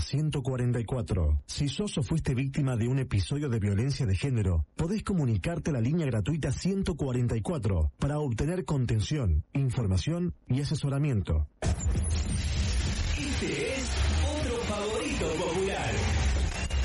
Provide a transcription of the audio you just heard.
144. Si sos o fuiste víctima de un episodio de violencia de género, podés comunicarte a la línea gratuita 144 para obtener contención, información y asesoramiento. Este es otro favorito popular.